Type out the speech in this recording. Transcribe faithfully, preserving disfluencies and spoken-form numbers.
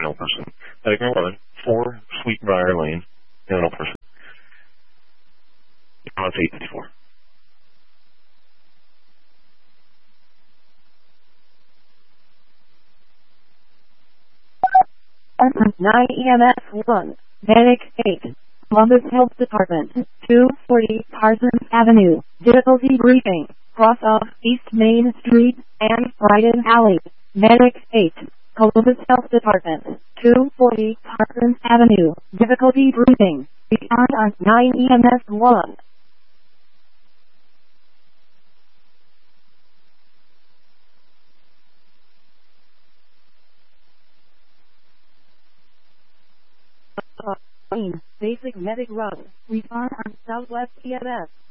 male person. Medic number one, four Sweetbriar Lane, male person. Oh, it's eight fifty-four. nine E M S one, Medic eight, Columbus Health Department, two forty Parsons Avenue, difficulty briefing, cross off East Main Street and Brighton Alley, Medic eight, Columbus Health Department, two forty Parsons Avenue, difficulty briefing, respond on nine E M S one. Basic medic run. Respond on Southwest E M S.